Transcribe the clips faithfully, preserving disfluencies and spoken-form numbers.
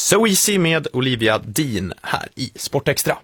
So Easy med Olivia Dean här i Sportextra.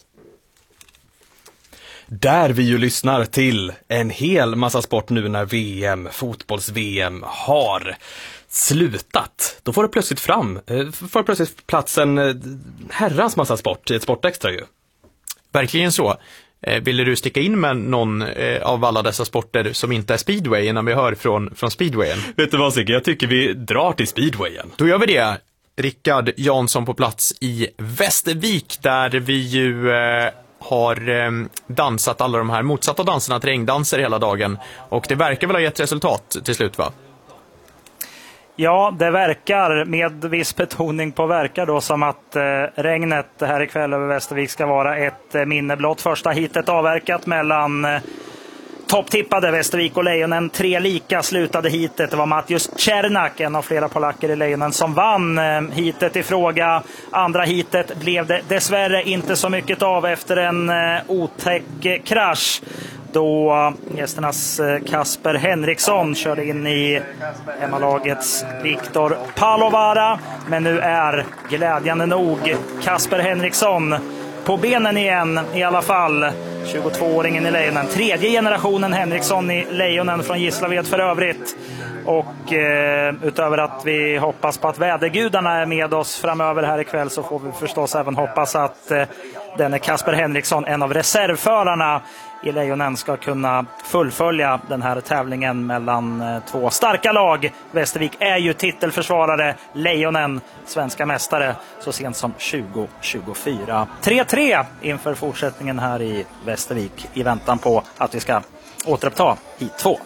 Där vi ju lyssnar till en hel massa sport nu när V M, fotbolls-V M har slutat. Då får det plötsligt fram, får det plötsligt plats en herrans massa sport i ett Sportextra ju. Verkligen så. Vill du sticka in med någon av alla dessa sporter som inte är speedway innan vi hör från, från speedwayen? Vet du vad, Sigge? Jag tycker vi drar till speedwayen. Då gör vi det. Rickard Jansson på plats i Västervik där vi ju eh, har eh, dansat alla de här motsatta danserna, terrängdanser hela dagen. Och det verkar väl ha gett resultat till slut, va? Ja, det verkar med viss betoning på verkar då som att eh, regnet här ikväll över Västervik ska vara ett eh, minne blott. Första hitet avverkat mellan eh, topptippade Västervik och Lejonen. Tre lika slutade hitet. Det var Mattius Czernak, en av flera polacker i Lejonen, som vann eh, hitet i fråga. Andra hitet blev det dessvärre inte så mycket av efter en eh, otäck eh, krasch. Då gästernas Kasper Henriksson körde in i hemmalagets Viktor Palovara. Men nu är glädjande nog Kasper Henriksson på benen igen i alla fall. tjugotvååringen i Lejonen. Tredje generationen Henriksson i Lejonen från Gislaved för övrigt. Och eh, utöver att vi hoppas på att vädergudarna är med oss framöver här ikväll så får vi förstås även hoppas att eh, denne Kasper Henriksson, en av reservförarna i Lejonen, ska kunna fullfölja den här tävlingen mellan eh, två starka lag. Västervik är ju titelförsvarare, Lejonen svenska mästare så sent som tjugo tjugofyra. tre tre inför fortsättningen här i Västervik i väntan på att vi ska återuppta hit två.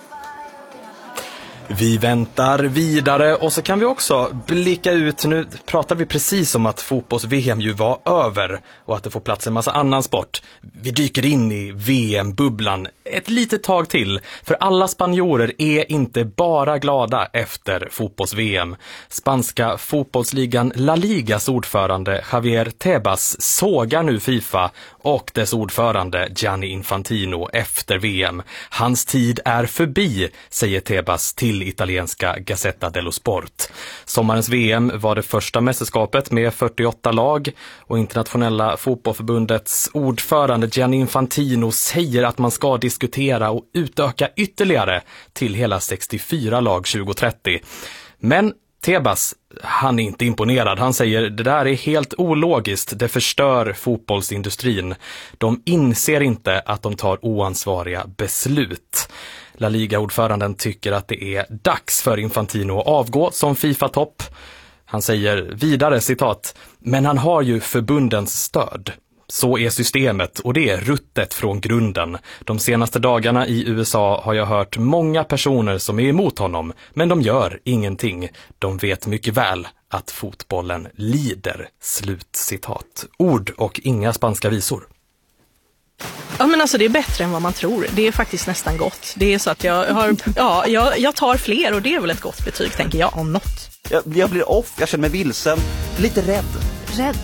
Vi väntar vidare och så kan vi också blicka ut. Nu pratar vi precis om att fotbolls-V M ju var över och att det får plats en massa annan sport. Vi dyker in i V M-bubblan ett litet tag till. För alla spanjorer är inte bara glada efter fotbolls-V M. Spanska fotbollsligan La Ligas ordförande Javier Tebas sågar nu FIFA och dess ordförande Gianni Infantino efter V M. Hans tid är förbi, säger Tebas till italienska Gazzetta dello Sport. Sommarens V M var det första mästerskapet med fyrtioåtta lag och internationella fotbollförbundets ordförande Gianni Infantino säger att man ska diskutera och utöka ytterligare till hela sextiofyra lag tjugo trettio. Men Tebas, han är inte imponerad. Han säger det där är helt ologiskt. Det förstör fotbollsindustrin. De inser inte att de tar oansvariga beslut. La Liga-ordföranden tycker att det är dags för Infantino att avgå som FIFA-topp. Han säger vidare, citat, men han har ju förbundens stöd. Så är systemet och det är ruttet från grunden. De senaste dagarna i U S A har jag hört många personer som är emot honom, men de gör ingenting. De vet mycket väl att fotbollen lider. Slutcitat. Ord och inga spanska visor. Ja, men alltså det är bättre än vad man tror. Det är faktiskt nästan gott. Det är så att jag har, ja, jag, jag tar fler och det är väl ett gott betyg, tänker jag, om något. Jag, jag blir off, jag känner mig vilsen, lite rädd. Rädd?